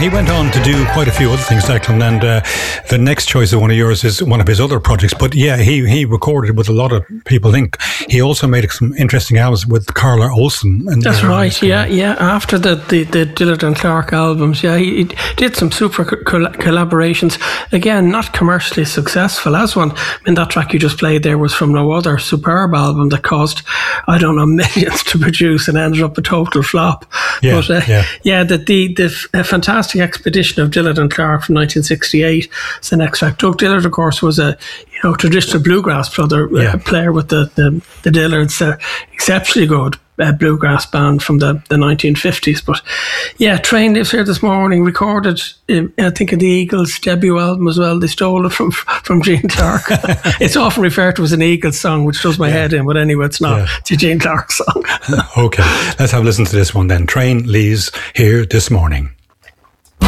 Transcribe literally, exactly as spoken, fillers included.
he went on to do quite a few other things, Declan, and uh, the next choice of one of yours is one of his other projects. But yeah, he, he recorded with a lot of people. I think he also made some interesting albums with Carla Olsen. And That's right, yeah, yeah. After the, the, the Dillard and Clark albums, yeah, he, he did some super co- collaborations. Again, not commercially successful as one. I mean, that track you just played there was from No Other, superb album that cost, I don't know, millions to produce and ended up a total flop. Yeah, but uh, yeah. yeah, the the, the f- fantastic expedition of Dillard and Clark from nineteen sixty-eight is the next track. Doug Dillard, of course, was a you know traditional bluegrass brother, yeah. uh, player with the the, the Dillards, uh, exceptionally good uh, bluegrass band from the, the nineteen fifties. But yeah, Train lives here this morning. Recorded, in, I think, in the Eagles' debut album as well. They stole it from from Gene Clark. It's often referred to as an Eagles song, which does my yeah. head in. But anyway, it's not. Yeah. It's a Gene Clark song. Okay, let's have a listen to this one then. Train leaves here this morning.